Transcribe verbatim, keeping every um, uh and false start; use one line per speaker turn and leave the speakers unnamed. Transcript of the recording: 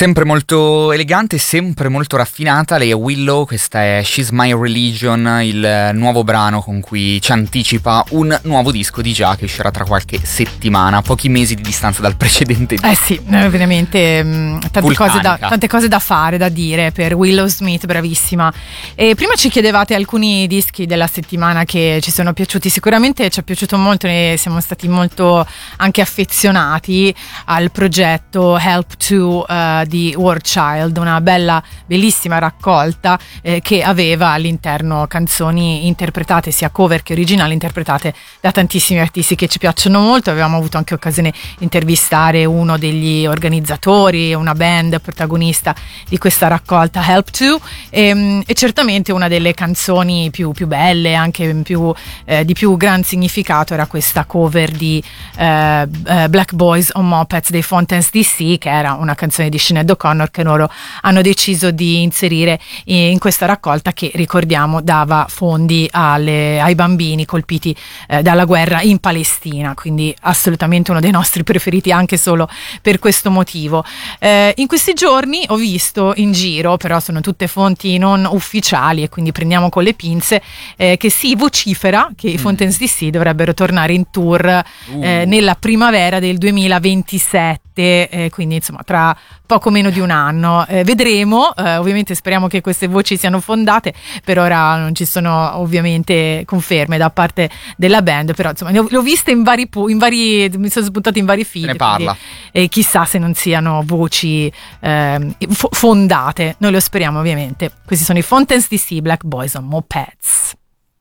Sempre molto elegante, sempre molto raffinata. Lei è Willow, questa è She's My Religion, il nuovo brano con cui ci anticipa un nuovo disco di già che uscirà tra qualche settimana, pochi mesi di distanza dal precedente disco.
Eh sì, veramente mh, tante, cose da, tante cose da fare, da dire per Willow Smith, bravissima. E prima ci chiedevate alcuni dischi della settimana che ci sono piaciuti. Sicuramente ci è piaciuto molto e siamo stati molto anche affezionati al progetto Help To uh, di War Child, una bella, bellissima raccolta eh, che aveva all'interno canzoni interpretate, sia cover che originali, interpretate da tantissimi artisti che ci piacciono molto. Avevamo avuto anche occasione di intervistare uno degli organizzatori, una band protagonista di questa raccolta Help To, e, e certamente una delle canzoni più, più belle, anche più, eh, di più gran significato, era questa cover di eh, Black Boys on Mopeds dei Fontaines D C, che era una canzone di Sinéad O'Connor che loro hanno deciso di inserire in questa raccolta, che ricordiamo dava fondi alle, ai bambini colpiti eh, dalla guerra in Palestina, quindi assolutamente uno dei nostri preferiti anche solo per questo motivo. Eh, in questi giorni ho visto in giro, però sono tutte fonti non ufficiali e quindi prendiamo con le pinze, eh, che si vocifera che i Fontaines D C dovrebbero tornare in tour eh,
Uh.
nella primavera del duemilaventisette, eh, quindi insomma tra poco meno di un anno. Eh, vedremo, eh, ovviamente speriamo che queste voci siano fondate. Per ora non ci sono ovviamente conferme da parte della band, però insomma le ho, le ho viste in vari, in vari mi sono spuntate in vari feed,
ne parla.
e chissà se non siano voci eh, fondate. Noi lo speriamo ovviamente. Questi sono i Fontaines D C, Black Boys on Mopeds.